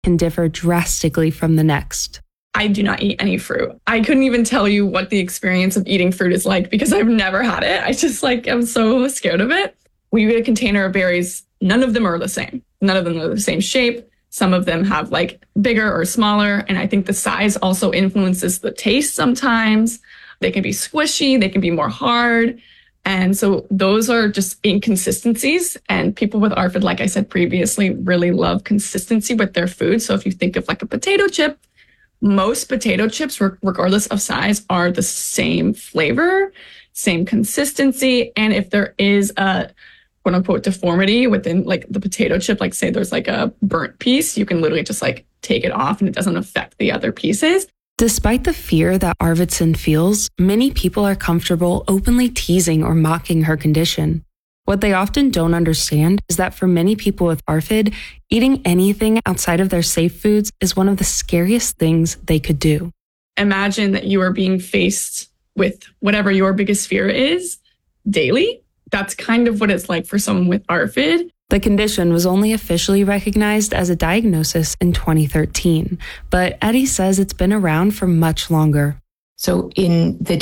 can differ drastically from the next. I do not eat any fruit. I couldn't even tell you what the experience of eating fruit is like because I've never had it. I just I'm so scared of it. We eat a container of berries. None of them are the same. None of them are the same shape. Some of them have bigger or smaller. And I think the size also influences the taste sometimes. They can be squishy. They can be more hard. And so those are just inconsistencies. And people with ARFID, like I said previously, really love consistency with their food. So if you think of a potato chip, most potato chips, regardless of size, are the same flavor, same consistency. And if there is a quote unquote deformity within the potato chip, say there's a burnt piece, you can literally just take it off and it doesn't affect the other pieces. Despite the fear that Arvidsson feels, many people are comfortable openly teasing or mocking her condition. What they often don't understand is that for many people with ARFID, eating anything outside of their safe foods is one of the scariest things they could do. Imagine that you are being faced with whatever your biggest fear is daily. That's kind of what it's like for someone with ARFID. The condition was only officially recognized as a diagnosis in 2013, but Eddie says it's been around for much longer. So in the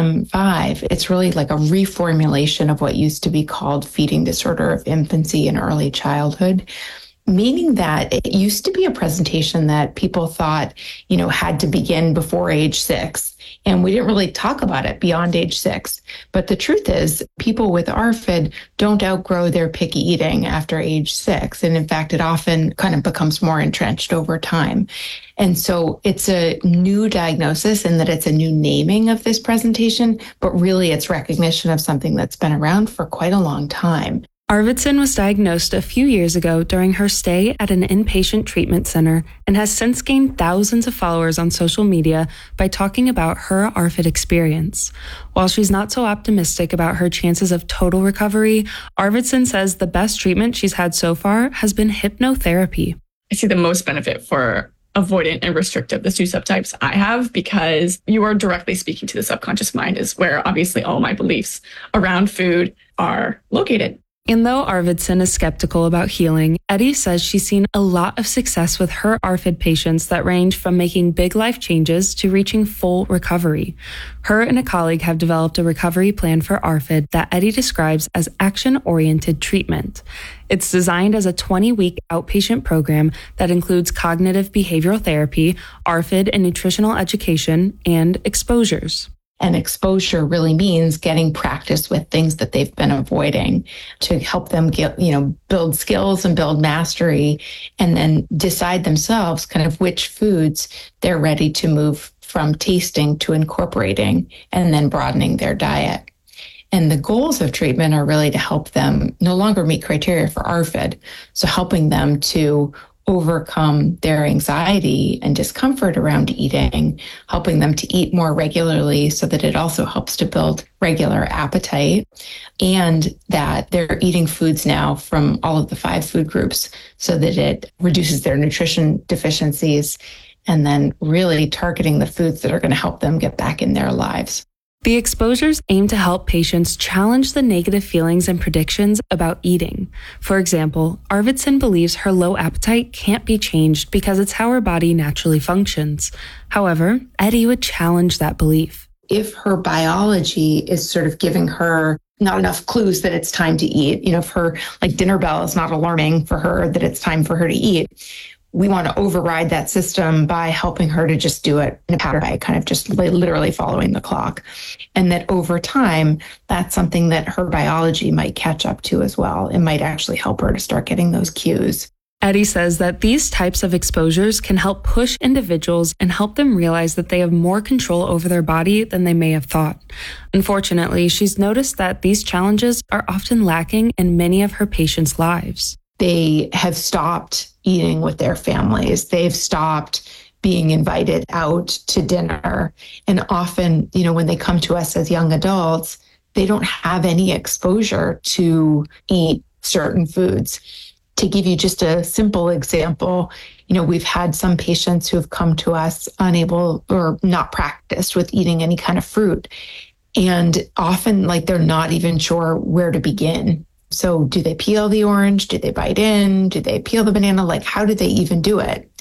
DSM-5, it's really a reformulation of what used to be called feeding disorder of infancy and early childhood, meaning that it used to be a presentation that people thought, had to begin before age 6. And we didn't really talk about it beyond age 6. But the truth is, people with ARFID don't outgrow their picky eating after age 6. And in fact, it often kind of becomes more entrenched over time. And so it's a new diagnosis in that it's a new naming of this presentation, but really it's recognition of something that's been around for quite a long time. Arvidsson was diagnosed a few years ago during her stay at an inpatient treatment center and has since gained thousands of followers on social media by talking about her ARFID experience. While she's not so optimistic about her chances of total recovery, Arvidsson says the best treatment she's had so far has been hypnotherapy. I see the most benefit for avoidant and restrictive, the two subtypes I have, because you are directly speaking to the subconscious mind, is where obviously all my beliefs around food are located. And though Arvidsson is skeptical about healing, Eddie says she's seen a lot of success with her ARFID patients that range from making big life changes to reaching full recovery. Her and a colleague have developed a recovery plan for ARFID that Eddie describes as action-oriented treatment. It's designed as a 20-week outpatient program that includes cognitive behavioral therapy, ARFID and nutritional education, and exposures. And exposure really means getting practice with things that they've been avoiding to help them get, build skills and build mastery, and then decide themselves kind of which foods they're ready to move from tasting to incorporating and then broadening their diet. And the goals of treatment are really to help them no longer meet criteria for ARFID. So helping them to overcome their anxiety and discomfort around eating, helping them to eat more regularly so that it also helps to build regular appetite, and that they're eating foods now from all of the 5 food groups so that it reduces their nutrition deficiencies, and then really targeting the foods that are going to help them get back in their lives. The exposures aim to help patients challenge the negative feelings and predictions about eating. For example, Arvidsson believes her low appetite can't be changed because it's how her body naturally functions. However, Eddie would challenge that belief. If her biology is sort of giving her not enough clues that it's time to eat, if her dinner bell is not alarming for her that it's time for her to eat, we want to override that system by helping her to just do it in a pattern by kind of just literally following the clock. And that over time, that's something that her biology might catch up to as well. It might actually help her to start getting those cues. Eddie says that these types of exposures can help push individuals and help them realize that they have more control over their body than they may have thought. Unfortunately, she's noticed that these challenges are often lacking in many of her patients' lives. They have stopped eating with their families. They've stopped being invited out to dinner. And often, when they come to us as young adults, they don't have any exposure to eat certain foods. To give you just a simple example, we've had some patients who have come to us unable or not practiced with eating any kind of fruit. And often, they're not even sure where to begin. So do they peel the orange? Do they bite in? Do they peel the banana? How do they even do it?